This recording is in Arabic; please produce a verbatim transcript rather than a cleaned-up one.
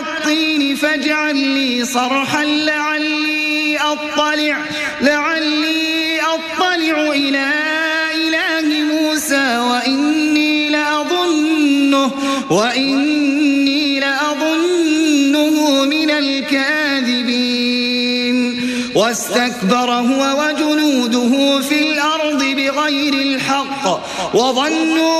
الطين فاجعل لي صرحا لعلي أطلع لعلي أطلع إلى إله موسى وإني لأظنه وإني لأظنه من الكاذبين واستكبر هو وجنوده في الأرض بغير الحق وظنوا